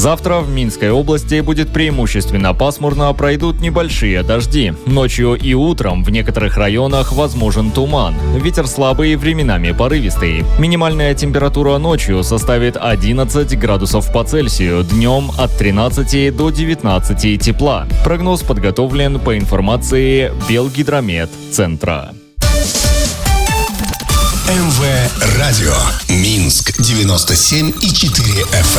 Завтра в Минской области будет преимущественно пасмурно, пройдут небольшие дожди. Ночью и утром в некоторых районах возможен туман. Ветер слабый, временами порывистый. Минимальная температура ночью составит 11 градусов по Цельсию, днем от 13 до 19 тепла. Прогноз подготовлен по информации Белгидромет-центра. МВ Радио. Минск 97,4 FM.